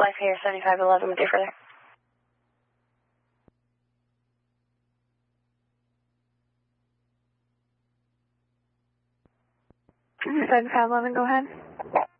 Life here, 7511, would you further? 7511, go ahead.